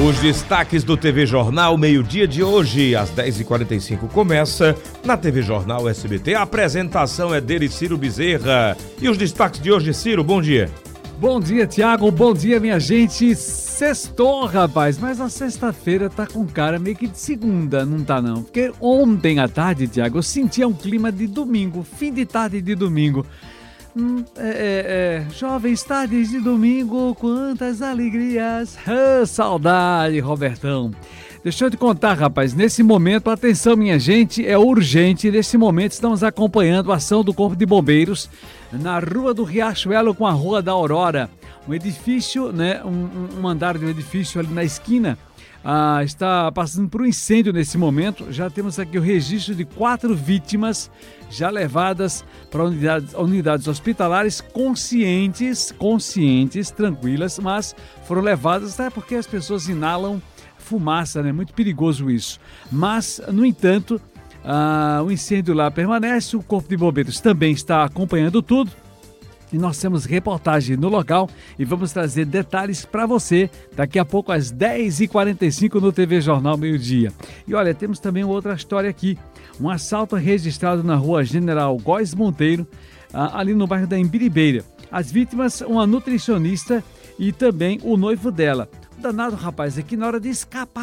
Os destaques do TV Jornal, meio-dia de hoje, às 10h45 começa, na TV Jornal SBT. A apresentação é dele, Ciro Bezerra. E os destaques de hoje, Ciro, bom dia. Bom dia, Tiago, bom dia, minha gente. Sextou, rapaz, mas a sexta-feira tá com cara meio que de segunda, não tá não? Porque ontem à tarde, Tiago, eu sentia um clima de domingo, fim de tarde de domingo. Jovens tardes de domingo, quantas alegrias. Saudade, Robertão. Deixa eu te contar, rapaz, nesse momento, atenção minha gente, é urgente, nesse momento estamos acompanhando a ação do Corpo de Bombeiros na Rua do Riachuelo com a Rua da Aurora. Um edifício, né, um andar de um edifício ali na esquina, está passando por um incêndio nesse momento. Já temos aqui o registro de 4 vítimas já levadas para unidades hospitalares conscientes, tranquilas, mas foram levadas até porque as pessoas inalam fumaça, né? Muito perigoso isso. Mas, no entanto, o incêndio lá permanece, o Corpo de Bombeiros também está acompanhando tudo. E nós temos reportagem no local e vamos trazer detalhes para você daqui a pouco às 10h45 no TV Jornal Meio Dia. E olha, temos também outra história aqui. Um assalto registrado na rua General Góes Monteiro, ali no bairro da Embiribeira. As vítimas, uma nutricionista e também o noivo dela. Danado, rapaz, aqui na hora de escapar